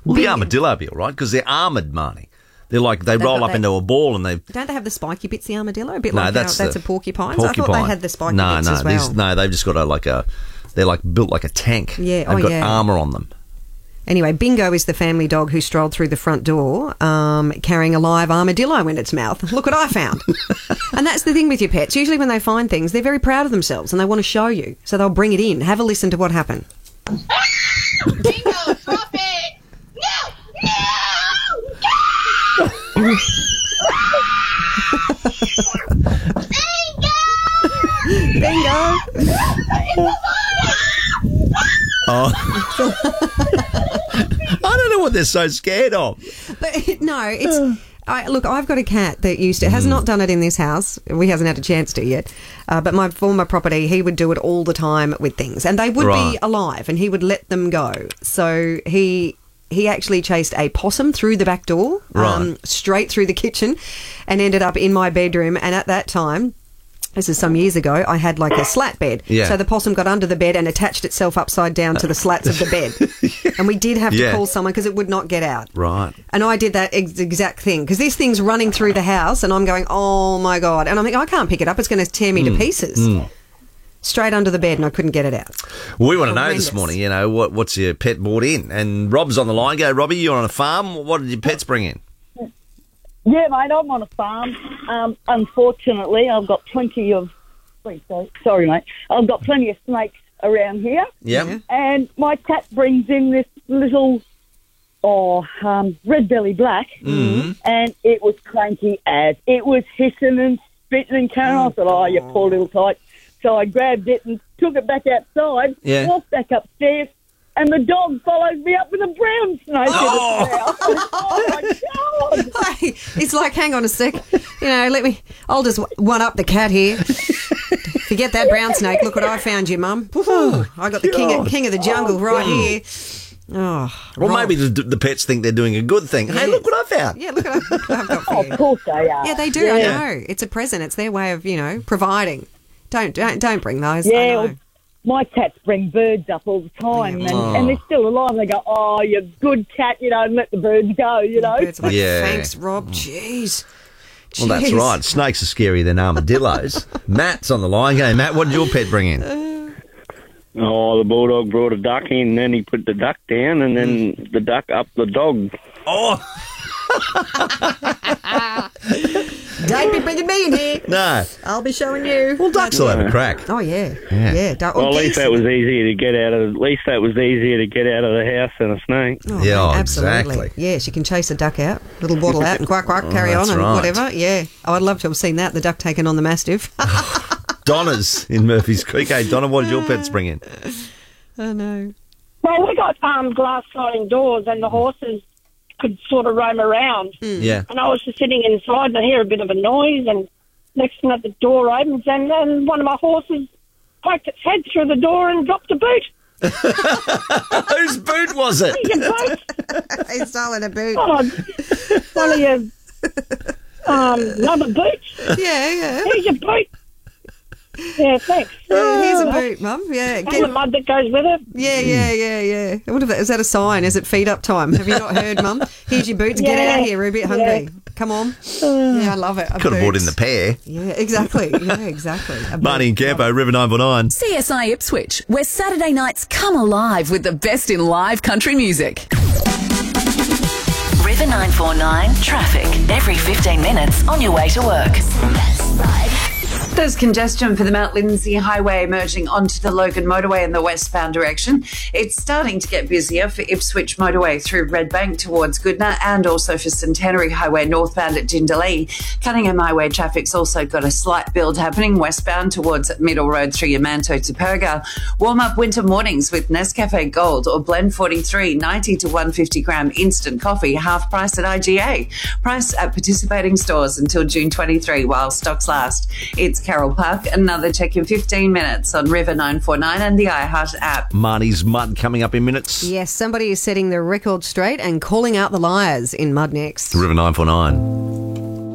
Well, the armadillo would be all right because they're armoured, Marnie. They're like, they roll up into a ball and they... Don't they have the spiky bits, the armadillo? A bit No, like that's that's a porcupine. I thought they had the spiky no, bits no, as well. No, they've just got they're like built like a tank. Yeah, They've got armour on them. Anyway, Bingo is the family dog who strolled through the front door carrying a live armadillo in its mouth. Look what I found. And that's the thing with your pets. Usually when they find things, they're very proud of themselves and they want to show you. So they'll bring it in. Have a listen to what happened. Bingo, drop it! No! No! Bingo! Oh. I don't know what they're so scared of. But no, it's... Look, I've got a cat that used to... has not done it in this house. We hasn't had a chance to yet. But my former property, he would do it all the time with things. And they would be alive and he would let them go. So he actually chased a possum through the back door, straight through the kitchen and ended up in my bedroom. And at that time... this is some years ago, I had like a slat bed. Yeah. So the possum got under the bed and attached itself upside down to the slats of the bed. And we did have to call someone because it would not get out. Right. And I did that exact thing because this thing's running through the house and I'm going, oh my God. And I'm thinking, I can't pick it up. It's going to tear me to pieces. Straight under the bed and I couldn't get it out. Well, we want to know this morning, what's your pet brought in? And Rob's on the line. Go, Robbie, you're on a farm. What did your pets bring in? Yeah, mate, I'm on a farm. Unfortunately, I've got plenty of... Sorry, mate. I've got plenty of snakes around here. Yeah. And my cat brings in this little red belly black, and it was cranky as. It was hissing and spitting and carrying on. I thought, you poor little tyke. So I grabbed it and took it back outside, walked back upstairs, and the dog followed me up with a brown snake in its mouth. Oh, my God. Hey, it's like, hang on a sec. I'll just one-up the cat here. Forget that brown snake. Look what I found you, Mum. I got the king of the jungle right here. Oh, well, maybe the pets think they're doing a good thing. Hey, look what I found. Yeah, look what I've got for you. Of course they are. Yeah, they do. Yeah. I know. It's a present. It's their way of, providing. Don't bring those. Yeah. I know. My cats bring birds up all the time, and they're still alive. They go, oh, you good cat, and let the birds go, Birds are like, thanks, Rob. Jeez. Well, that's right. Snakes are scarier than armadillos. Matt's on the line. Hey, Matt, what did your pet bring in? The bulldog brought a duck in, and then he put the duck down, and then the duck up the dog. Oh! Don't be bringing me in here. No. I'll be showing you. Well, ducks will have a crack. Oh, yeah. Well, at least that was easier to get out of. At least that was easier to get out of the house than a snake. Oh, yeah, mate, absolutely. Absolutely. Yes, you can chase a duck out, little waddle out and quack, carry on and whatever. Yeah. Oh, I'd love to have seen that, the duck taking on the mastiff. Donna's in Murphy's Creek. Hey, Donna, what did your pets bring in? Oh, no. Well, we got glass sliding doors and the horses could sort of roam around. Yeah. And I was just sitting inside and I hear a bit of a noise and next minute the door opens and then one of my horses poked its head through the door and dropped a boot. Whose boot was it? Your boot. He's stolen a boot. Oh, one of your rubber boots. Yeah. Here's your boot. Yeah, thanks. Here's a boot, Mum. Yeah. And the mud that goes with it. Yeah. What if is that a sign? Is it feed up time? Have you not heard, Mum? Here's your boots. Get out here. We're a bit hungry. Come on. I love it. Could have brought in the pair. Yeah, exactly. Marnie and Campo, River 949. CSI Ipswich, where Saturday nights come alive with the best in live country music. River 949 traffic every 15 minutes on your way to work. There's congestion for the Mount Lindesay Highway emerging onto the Logan Motorway in the westbound direction. It's starting to get busier for Ipswich Motorway through Redbank towards Goodna and also for Centenary Highway northbound at Jindalee. Cunningham Highway traffic's also got a slight build happening westbound towards Middle Road through Yamanto to Perga. Warm up winter mornings with Nescafe Gold or Blend 43, 90 to 150 gram instant coffee, half price at IGA. Price at participating stores until June 23 while stocks last. It's Carol Park. Another check in 15 minutes on River 949 and the iHeart app. Marnie's Mud coming up in minutes. Yes, somebody is setting the record straight and calling out the liars in Mud next. River 949.